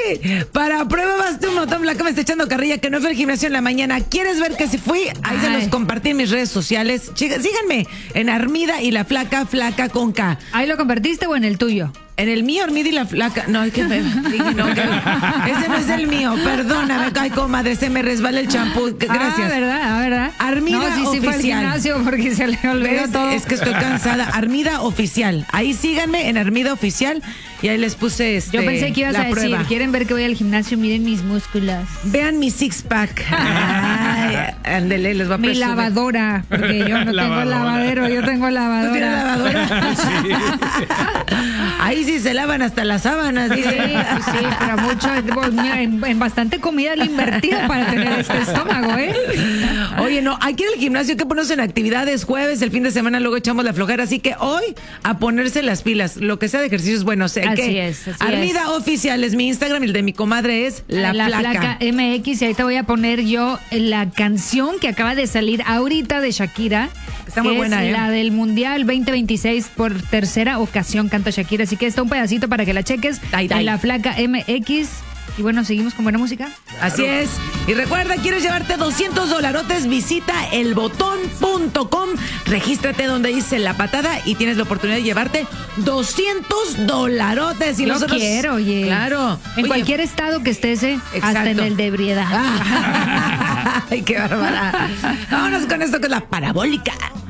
para prueba vas tú, Motón Blanca, me está echando carrilla que no fue al gimnasio en la mañana. ¿Quieres ver que sí fui? Ahí se los compartí en mis redes sociales. Síganme en Armida y la Flaca, Flaca con K. ¿Ahí lo compartiste o en el tuyo? En el mío, Armida y la Flaca. No, es que ese no es el mío. Perdóname, ay, comadre, se me resbala el champú. Gracias. ¿Verdad? Armida no, sí Oficial. Fue al gimnasio porque se le olvidó todo. Es que estoy cansada. Armida Oficial. Ahí síganme en Armida Oficial y ahí les puse Yo pensé que ibas a decir, prueba. ¿quieren ver que voy al gimnasio? Miren mis músculos. Vean mi six pack. Ándele, les voy a Mi presumir. lavadora, porque yo no tengo lavadero, yo tengo lavadora. ¿Tú tienes lavadora? Sí. Ahí sí se lavan hasta las sábanas, dice. Sí, pero mucho, en bastante comida le he invertido para tener este estómago, ¿eh? Oye, no, aquí en el gimnasio hay que ponerse en actividades, jueves, el fin de semana luego echamos la flojera, así que hoy a ponerse las pilas, lo que sea de ejercicio es bueno. O sea, Así es. Armida Oficial es mi Instagram y el de mi comadre es La Flaca MX, y ahí te voy a poner yo la canción que acaba de salir ahorita de Shakira. Está muy buena, es la del Mundial 2026, por tercera ocasión canta Shakira, así que está un pedacito para que la cheques en La Flaca MX. Y bueno, seguimos con buena música. Así es. Y recuerda, ¿quieres llevarte $200? Visita elbotón.com, regístrate donde dice La Patada y tienes la oportunidad de llevarte $200. Y Yo nosotros quiero, oye. Claro. En Oye, cualquier estado que estés, hasta en el de ebriedad. Ay, qué bárbara. Vámonos con esto que es la parabólica.